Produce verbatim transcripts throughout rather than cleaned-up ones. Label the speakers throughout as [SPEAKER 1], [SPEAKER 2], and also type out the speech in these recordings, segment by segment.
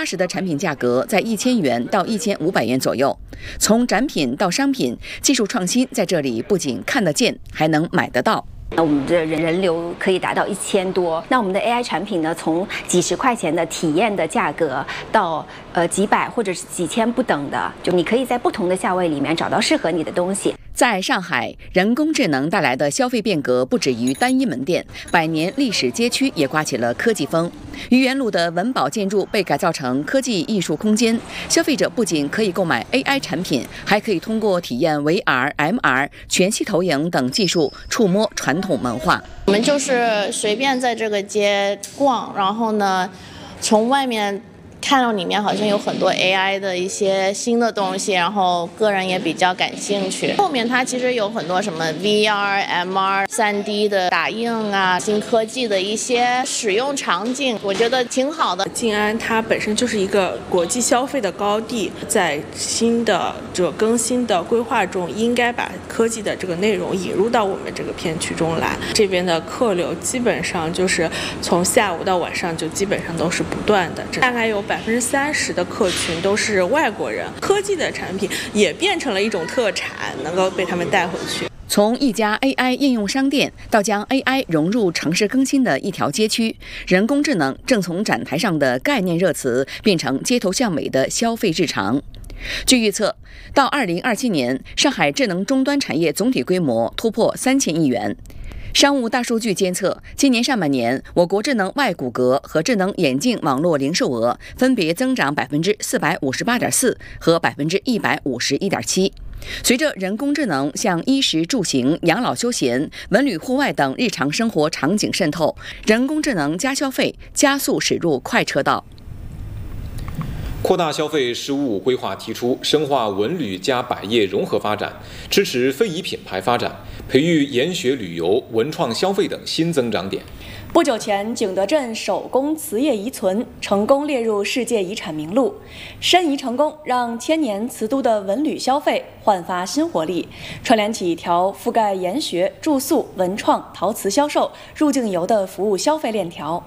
[SPEAKER 1] 实的产品价格在一千元到一千五百元左右。从展品到商品，技术创新在这里不仅看得见，还能买得到。
[SPEAKER 2] 那我们的人人流可以达到一千多，那我们的 A I 产品呢，从几十块钱的体验的价格到呃几百或者是几千不等的，就你可以在不同的价位里面找到适合你的东西。
[SPEAKER 1] 在上海，人工智能带来的消费变革不止于单一门店，百年历史街区也刮起了科技风。愚园路的文保建筑被改造成科技艺术空间，消费者不仅可以购买 A I 产品，还可以通过体验 V R、M R、全息投影等技术触摸传统文化。
[SPEAKER 3] 我们就是随便在这个街逛，然后呢，从外面 看到里面好像有很多 A I 的一些新的东西，然后个人也比较感兴趣。后面它其实有很多什么 V R、M R、三 D 的打印啊，新科技的一些使用场景，我觉得挺好的。
[SPEAKER 4] 静安它本身就是一个国际消费的高地，在新的这个更新的规划中，应该把科技的这个内容引入到我们这个片区中来。这边的客流基本上就是从下午到晚上就基本上都是不断的，大概有 百分之三十的客群都是外国人，科技的产品也变成了一种特产，能够被他们带回去。
[SPEAKER 1] 从一家 A I 应用商店到将 A I 融入城市更新的一条街区，人工智能正从展台上的概念热词变成街头巷尾的消费日常。据预测，到二零二七年，上海智能终端产业总体规模突破三千亿元。 商务大数据监测，今年上半年，我国智能外骨骼和智能眼镜网络零售额分别增长百分之四百五十八点四和百分之一百五十一点七。随着人工智能向衣食住行、养老休闲、文旅户外等日常生活场景渗透，人工智能加消费加速驶入快车道。
[SPEAKER 5] 扩大消费“十五五”规划提出，深化文旅加百业融合发展，支持非遗品牌发展，培育研学旅游、文创消费等新增长点。
[SPEAKER 6] 不久前，景德镇手工瓷业遗存成功列入世界遗产名录，申遗成功让千年瓷都的文旅消费焕发新活力，串联起一条覆盖研学、住宿、文创、陶瓷销售、入境游的服务消费链条。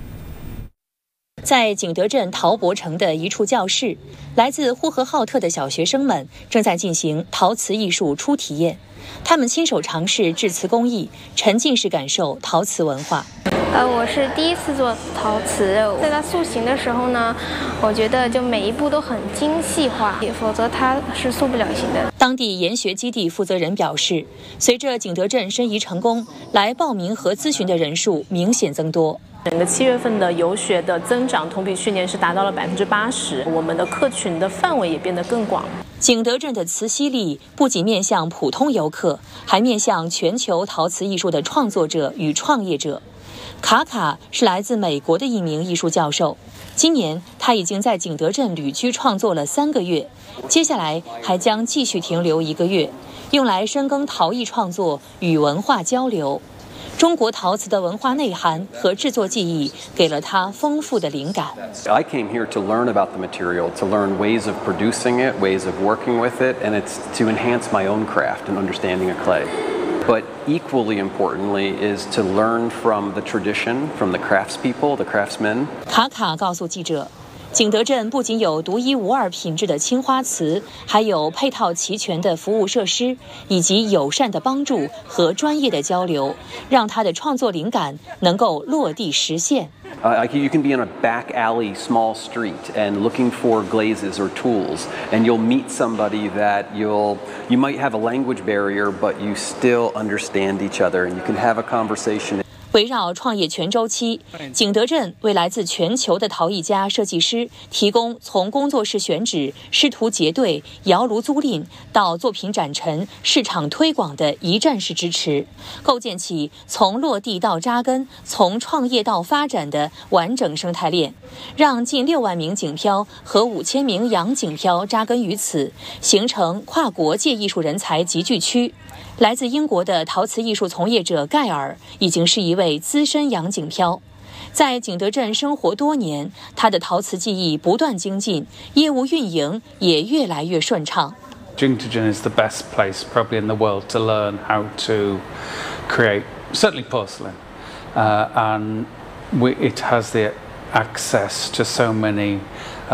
[SPEAKER 7] 在景德镇陶博城的一处教室，来自呼和浩特的小学生们正在进行陶瓷艺术初体验。他们亲手尝试制瓷工艺，沉浸式感受陶瓷文化。
[SPEAKER 8] 呃，我是第一次做陶瓷，在它塑形的时候呢，我觉得就每一步都很精细化，否则它是塑不了形的。
[SPEAKER 7] 当地研学基地负责人表示，随着景德镇申遗成功，来报名和咨询的人数明显增多。
[SPEAKER 9] 整个七月份的游学的增长，同比去年是达到了百分之八十。我们的客群的范围也变得更广。
[SPEAKER 7] 景德镇的瓷犀利不仅面向普通游客，还面向全球陶瓷艺术的创作者与创业者。卡卡是来自美国的一名艺术教授，今年他已经在景德镇旅居创作了三个月，接下来还将继续停留一个月，用来深耕陶艺创作与文化交流。 中国陶瓷的文化内涵和制作技艺给了他丰富的灵感。
[SPEAKER 10] I came here to learn about the material, to learn ways of producing it, ways of working with it, and it's to enhance my own craft and understanding of clay. But equally importantly is to learn from the tradition, from the craftspeople, the craftsmen.
[SPEAKER 7] 卡卡告诉记者。 景德镇不仅有独一无二品质的青花瓷，还有配套齐全的服务设施，以及友善的帮助和专业的交流，让他的创作灵感能够落地实现。
[SPEAKER 10] Uh, you can be in a back alley, small street, and looking for glazes or tools, and you'll meet somebody that you'll you might have a language barrier, but you still understand each other, and you can have a conversation.
[SPEAKER 7] 围绕创业全周期，景德镇为来自全球的陶艺家、设计师提供从工作室选址、师徒结对、窑炉租赁到作品展陈、市场推广的一站式支持，构建起从落地到扎根、从创业到发展的完整生态链，让近六万名景漂和五千名洋景漂扎根于此，形成跨国界艺术人才集聚区。 来自英国的陶瓷艺术从业者盖尔已经是一位资深洋景漂，在景德镇生活多年，他的陶瓷技艺不断精进，业务运营也越来越顺畅。
[SPEAKER 11] Jingdezhen is the best place probably in the world to learn how to create certainly porcelain, uh, and we, it has the access to so many